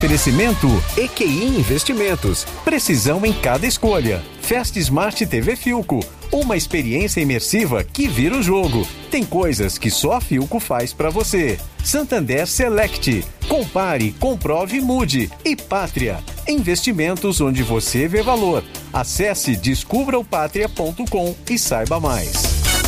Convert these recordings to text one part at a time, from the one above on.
Oferecimento EQI Investimentos. Precisão em cada escolha. Fast Smart TV Philco. Uma experiência imersiva que vira o jogo. Tem coisas que só a Philco faz pra você. Santander Select. Compare, comprove, mude. E Pátria. Investimentos onde você vê valor. Acesse descubraopatria.com e saiba mais.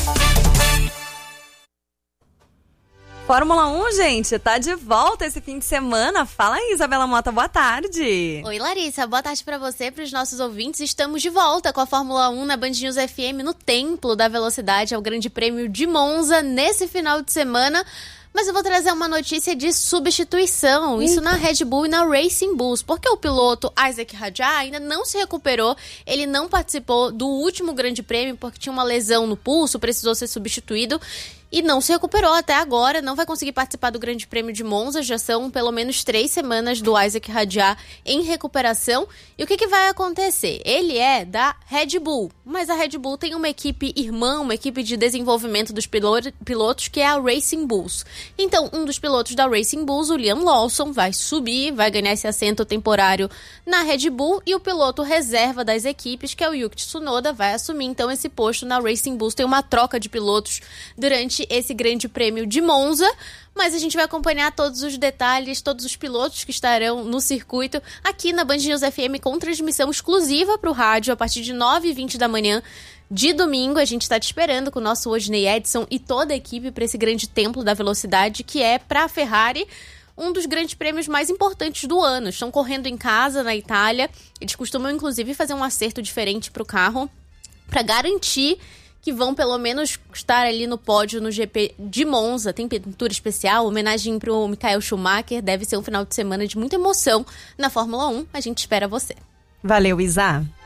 Fórmula 1, gente, tá de volta esse fim de semana. Fala aí, Isabela Mota, boa tarde. Oi, Larissa, boa tarde pra você e pros nossos ouvintes. Estamos de volta com a Fórmula 1 na Band News FM no Templo da Velocidade, ao Grande Prêmio de Monza, nesse final de semana. Mas eu vou trazer uma notícia de substituição, isso na Red Bull e na Racing Bulls, porque o piloto Isack Hadjar ainda não se recuperou, ele não participou do último Grande Prêmio porque tinha uma lesão no pulso, precisou ser substituído e não se recuperou até agora, não vai conseguir participar do Grande Prêmio de Monza, já são pelo menos 3 semanas do Isack Hadjar em recuperação. E o que vai acontecer? Ele é da Red Bull, mas a Red Bull tem uma equipe irmã, uma equipe de desenvolvimento dos pilotos, que é a Racing Bulls. Então, um dos pilotos da Racing Bulls, o Liam Lawson, vai subir, vai ganhar esse assento temporário na Red Bull, e o piloto reserva das equipes, que é o Yuki Tsunoda, vai assumir então esse posto na Racing Bulls. Tem uma troca de pilotos durante esse Grande Prêmio de Monza, mas a gente vai acompanhar todos os detalhes, todos os pilotos que estarão no circuito aqui na Band News FM com transmissão exclusiva para o rádio a partir de 9h20 da manhã de domingo. A gente está te esperando com o nosso Odney Edson e toda a equipe para esse grande templo da velocidade, que é para a Ferrari um dos grandes prêmios mais importantes do ano. Estão correndo em casa, na Itália. Eles costumam, inclusive, fazer um acerto diferente para o carro para garantir que vão pelo menos estar ali no pódio no GP de Monza. Tem pintura especial, homenagem para o Michael Schumacher. Deve ser um final de semana de muita emoção na Fórmula 1. A gente espera você. Valeu, Isa.